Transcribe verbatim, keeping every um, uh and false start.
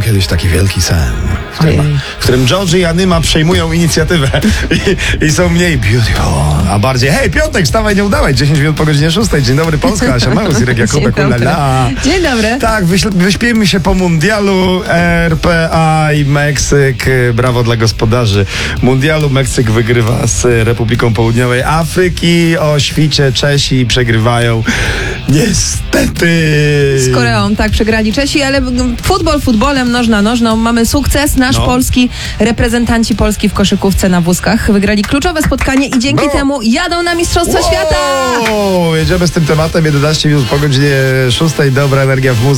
kiedyś taki wielki sen, w którym, w którym George i Anyma przejmują inicjatywę i, i są mniej beautiful, a bardziej hej, piątek, wstawaj, nie udawaj, dziesięć minut po godzinie szóstej. Dzień dobry Polska, Asia Małys, Irek Jakubek, ulala. Dzień dobry. Tak, wyśl- wyśpijmy się po mundialu, R P A i Meksyk, brawo dla gospodarzy mundialu. Meksyk wygrywa z Republiką Południowej Afryki, o świcie Czesi przegrywają. Niestety. Z Koreą, tak, przegrali Czesi, ale futbol futbolem, nożna nożną. Mamy sukces. Nasz No. polski, reprezentanci Polski w koszykówce na wózkach wygrali kluczowe spotkanie i dzięki No. temu jadą na Mistrzostwa Wow! Świata. Jedziemy z tym tematem jedenaście minut po godzinie szóstej. Dobra energia w muzyce.